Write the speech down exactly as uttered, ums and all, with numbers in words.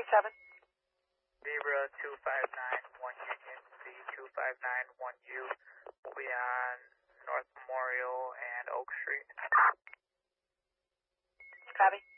seven. Zebra two five nine one Union, C two five nine one U. We'll be on North Memorial and Oak Street. Copy.